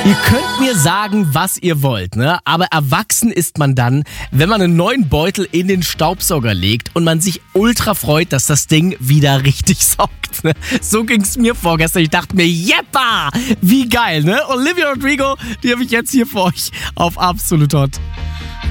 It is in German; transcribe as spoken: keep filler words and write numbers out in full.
Ihr könnt mir sagen, was ihr wollt, ne? Aber erwachsen ist man dann, wenn man einen neuen Beutel in den Staubsauger legt und man sich ultra freut, dass das Ding wieder richtig saugt. Ne? So ging's mir vorgestern. Ich dachte mir, jeppa, wie geil, ne? Olivia Rodrigo, die habe ich jetzt hier für euch auf Absolut Hot.